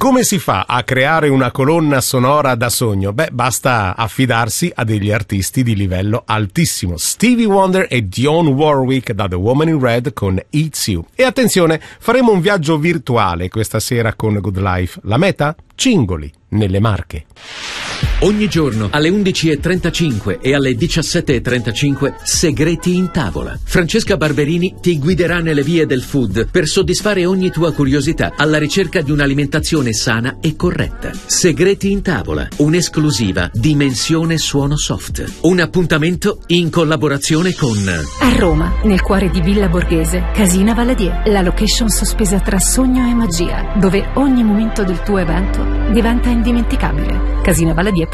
Come si fa a creare una colonna sonora da sogno? Basta affidarsi a degli artisti di livello altissimo. Stevie Wonder e Dionne Warwick da The Woman in Red con It's You. E attenzione, faremo un viaggio virtuale questa sera con Good Life. La meta? Cingoli, nelle Marche. Ogni giorno alle 11:35 e alle 17:35 Segreti in tavola. Francesca Barberini ti guiderà nelle vie del food per soddisfare ogni tua curiosità alla ricerca di un'alimentazione sana e corretta. Segreti in tavola, un'esclusiva Dimensione Suono Soft. Un appuntamento in collaborazione con A Roma, nel cuore di Villa Borghese, Casina Valadier, la location sospesa tra sogno e magia, dove ogni momento del tuo evento diventa indimenticabile. Casinavaladier.it.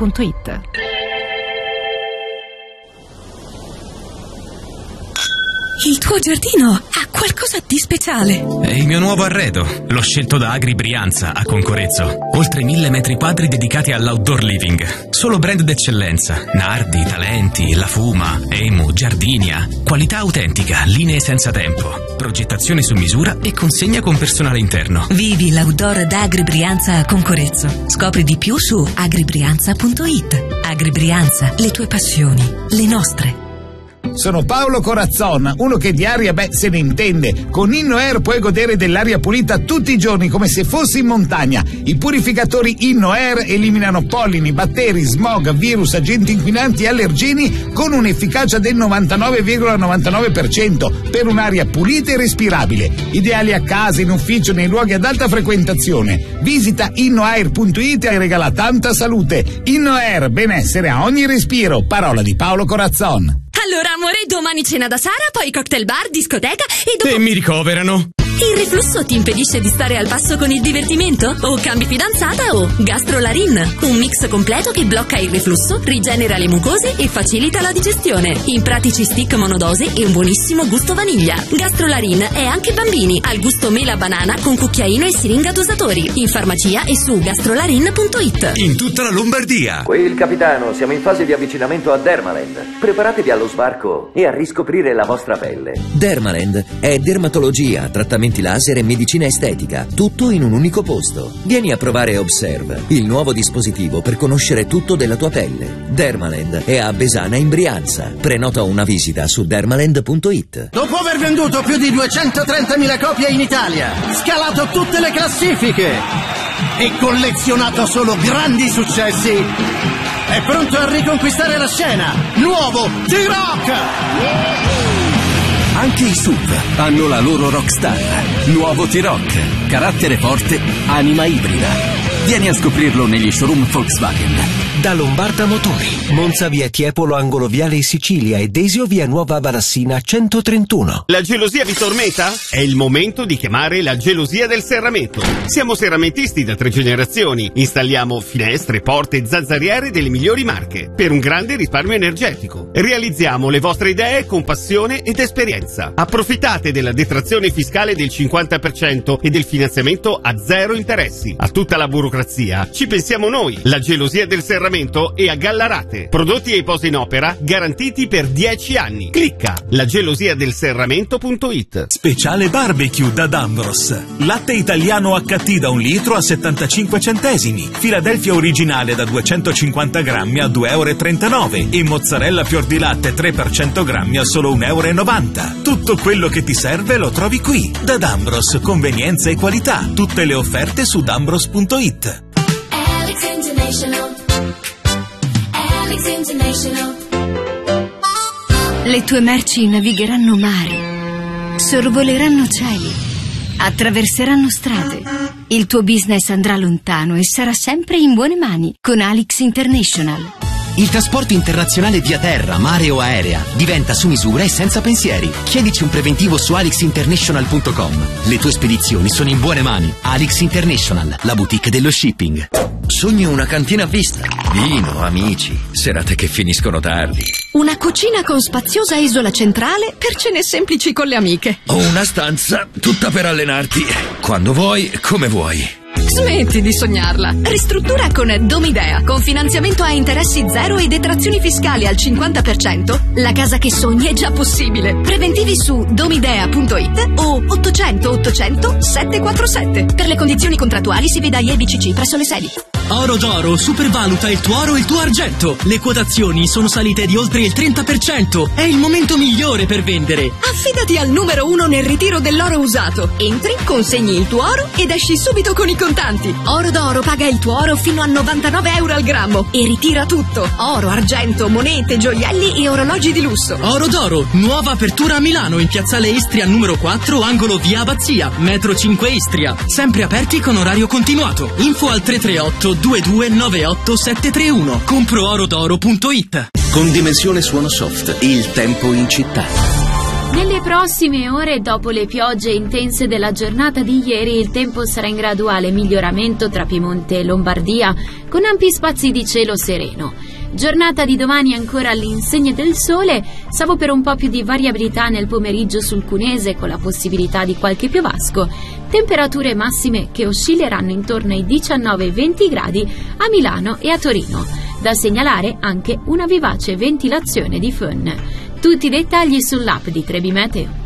Il tuo giardino ha qualcosa di speciale. È il mio nuovo arredo. L'ho scelto da Agri Brianza a Concorezzo. Oltre 1000 metri quadri dedicati all'outdoor living. Solo brand d'eccellenza. Nardi, Talenti, La Fuma, Emu, Giardinia. Qualità autentica, linee senza tempo. Progettazione su misura e consegna con personale interno. Vivi l'outdoor da Agri Brianza a Concorezzo. Scopri di più su agribrianza.it. Agri Brianza, le tue passioni, le nostre. Sono Paolo Corazzon, uno che di aria se ne intende. Con InnoAir puoi godere dell'aria pulita tutti i giorni come se fossi in montagna. I purificatori InnoAir eliminano pollini, batteri, smog, virus, agenti inquinanti e allergeni con un'efficacia del 99,99% per un'aria pulita e respirabile. Ideali a casa, in ufficio, nei luoghi ad alta frequentazione. Visita innoair.it e regala tanta salute. InnoAir, benessere a ogni respiro. Parola di Paolo Corazzon. Allora, amore, domani cena da Sara, poi cocktail bar, discoteca e dopo... E mi ricoverano. Il reflusso ti impedisce di stare al passo con il divertimento? O cambi fidanzata o Gastrolarin, un mix completo che blocca il reflusso, rigenera le mucose e facilita la digestione. In pratici stick monodose e un buonissimo gusto vaniglia. Gastrolarin è anche bambini, al gusto mela banana con cucchiaino e siringa dosatori. In farmacia e su gastrolarin.it. In tutta la Lombardia. Qui il capitano, siamo in fase di avvicinamento a Dermaland. Preparatevi allo sbarco e a riscoprire la vostra pelle. Dermaland è dermatologia, trattamenti laser e medicina estetica, tutto in un unico posto. Vieni a provare Observe, il nuovo dispositivo per conoscere tutto della tua pelle. Dermaland è a Besana in Brianza. Prenota una visita su dermaland.it. Dopo aver venduto più di 230.000 copie in Italia, scalato tutte le classifiche e collezionato solo grandi successi, è pronto a riconquistare la scena. Nuovo T-Rock! Anche i SUV hanno la loro rockstar. Nuovo T-Rock, carattere forte, anima ibrida. Vieni a scoprirlo negli showroom Volkswagen. Da Lombarda Motori, Monza via Tiepolo angolo Viale Sicilia e Desio via Nuova Varassina 131. La gelosia vi tormenta? È il momento di chiamare la gelosia del serramento. Siamo serramentisti da 3 generazioni. Installiamo finestre, porte e zanzariere delle migliori marche per un grande risparmio energetico. Realizziamo le vostre idee con passione ed esperienza. Approfittate della detrazione fiscale del 50% e del finanziamento a 0 interessi. A tutta la burocrazia ci pensiamo noi. La gelosia del serramento e a Gallarate. Prodotti e pose in opera garantiti per 10 anni. Clicca lagelosiadelserramento.it. Speciale barbecue da D'Ambros. Latte italiano HT da 1 litro a 75 centesimi. Philadelphia originale da 250 grammi a 2,39 € e mozzarella fior di latte 3 per 100 grammi a solo 1,90 €. Tutto quello che ti serve lo trovi qui. Da D'Ambros, convenienza e qualità. Tutte le offerte su d'ambros.it. Le tue merci navigheranno mari, sorvoleranno cieli, attraverseranno strade. Il tuo business andrà lontano e sarà sempre in buone mani con Alix International. Il trasporto internazionale via terra, mare o aerea diventa su misura e senza pensieri. Chiedici un preventivo su alixinternational.com. Le tue spedizioni sono in buone mani. Alix International, la boutique dello shipping. Sogno una cantina a vista, vino, amici, serate che finiscono tardi. Una cucina con spaziosa isola centrale per cene semplici con le amiche. O una stanza tutta per allenarti, quando vuoi, come vuoi. Smetti di sognarla. Ristruttura con Domidea. Con finanziamento a interessi zero e detrazioni fiscali al 50%. La casa che sogni è già possibile. Preventivi su domidea.it o 800 800 747. Per le condizioni contrattuali si veda IEBCC presso le sedi. Oro d'Oro supervaluta il tuo oro e il tuo argento. Le quotazioni sono salite di oltre il 30%. È il momento migliore per vendere. Affidati al numero 1 nel ritiro dell'oro usato. Entri, consegni il tuo oro ed esci subito con i contanti. Oro d'Oro paga il tuo oro fino a 99 euro al grammo e ritira tutto. Oro, argento, monete, gioielli e orologi di lusso. Oro d'Oro, nuova apertura a Milano in piazzale Istria numero 4, angolo via Abbazia, metro 5 Istria. Sempre aperti con orario continuato. Info al 338 2298 731. Compro-orodoro.it. Con Dimensione Suono Soft, il tempo in città. Nelle prossime ore, dopo le piogge intense della giornata di ieri, il tempo sarà in graduale miglioramento tra Piemonte e Lombardia, con ampi spazi di cielo sereno. Giornata di domani ancora all'insegna del sole, salvo per un po' più di variabilità nel pomeriggio sul Cunese, con la possibilità di qualche piovasco. Temperature massime che oscilleranno intorno ai 19-20 gradi a Milano e a Torino. Da segnalare anche una vivace ventilazione di fön. Tutti i dettagli sull'app di Trebi Meteo.